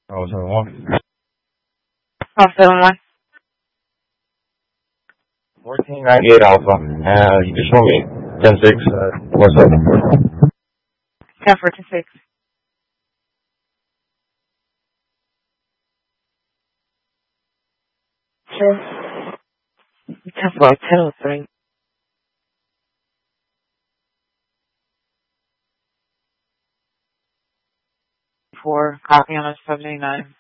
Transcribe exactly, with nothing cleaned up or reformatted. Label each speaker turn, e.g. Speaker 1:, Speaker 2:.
Speaker 1: Oh, seven one.
Speaker 2: Oh, seven one.
Speaker 1: fourteen ninety-eight Alpha. Uh, you just show me ten six. Uh, what's up?
Speaker 2: ten four two six. Sure. ten four ten oh three. four, copy on a seventy-nine.